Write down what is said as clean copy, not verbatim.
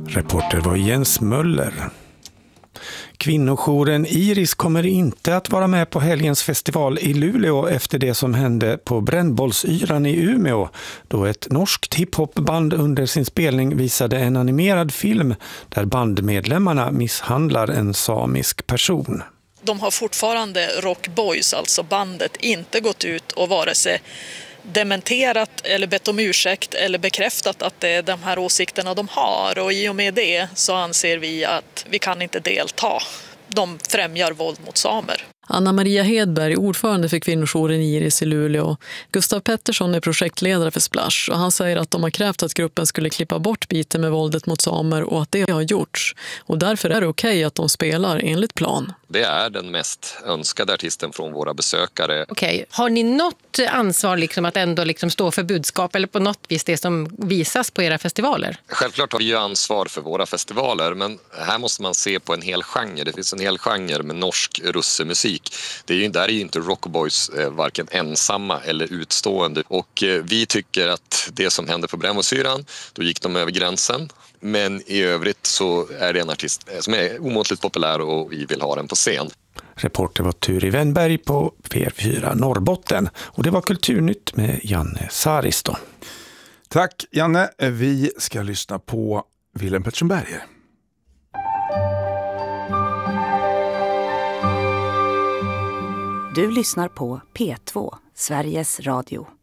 Reporter var Jens Möller. Kvinnojouren Iris kommer inte att vara med på helgens festival i Luleå efter det som hände på Brännbollsyran i Umeå, då ett norskt hiphopband under sin spelning visade en animerad film där bandmedlemmarna misshandlar en samisk person. De har fortfarande Rock Boys, alltså bandet, inte gått ut och vare sig dementerat eller bett om ursäkt eller bekräftat att det är de här åsikterna de har, och i och med det så anser vi att vi kan inte delta. De främjar våld mot samer. Anna-Maria Hedberg, ordförande för kvinnojouren Iris i Luleå. Gustav Pettersson är projektledare för Splash och han säger att de har krävt att gruppen skulle klippa bort biten med våldet mot samer och att det har gjorts. Och därför är det okej att de spelar enligt plan. Det är den mest önskade artisten från våra besökare. Okej. Har ni något ansvar att ändå stå för budskap eller på något vis det som visas på era festivaler? Självklart har vi ju ansvar för våra festivaler, men här måste man se på en hel genre. Det finns en hel genre med norsk russemusik. Där är ju inte Rockboys varken ensamma eller utstående. Och vi tycker att det som hände på Brännbollsyran, då gick de över gränsen. Men i övrigt så är det en artist som är omåttligt populär och vi vill ha den på scen. Reporter var Turi Wennberg på P4 Norrbotten. Och det var Kulturnytt med Janne Saristo. Tack Janne. Vi ska lyssna på Willem Pettersson Berger. Du lyssnar på P2, Sveriges Radio.